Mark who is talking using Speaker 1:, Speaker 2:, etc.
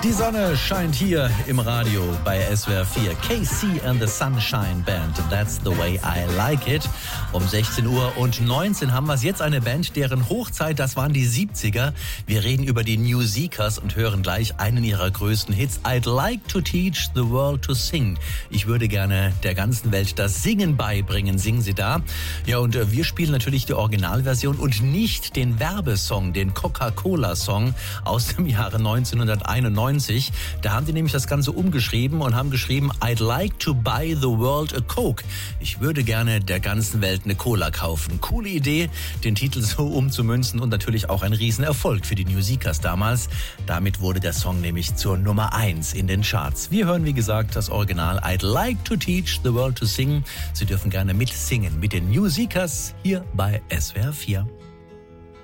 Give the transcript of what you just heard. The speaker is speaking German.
Speaker 1: Die Sonne scheint hier im Radio bei SWR 4. KC and the Sunshine Band. That's the way I like it. Um 16:19 Uhr haben wir es. Jetzt eine Band, deren Hochzeit, das waren die 70er. Wir reden über die New Seekers und hören gleich einen ihrer größten Hits. I'd like to teach the world to sing. Ich würde gerne der ganzen Welt das Singen beibringen. Singen Sie da? Ja, und wir spielen natürlich die Originalversion und nicht den Werbesong, den Coca-Cola-Song aus dem Jahre 1991. Da haben die nämlich das Ganze umgeschrieben und haben geschrieben, I'd like to buy the world a Coke. Ich würde gerne der ganzen Welt eine Cola kaufen. Coole Idee, den Titel so umzumünzen und natürlich auch ein Riesenerfolg für die New Seekers damals. Damit wurde der Song nämlich zur Nummer 1 in den Charts. Wir hören, wie gesagt, das Original I'd like to teach the world to sing. Sie dürfen gerne mitsingen mit den New Seekers hier bei SWR 4.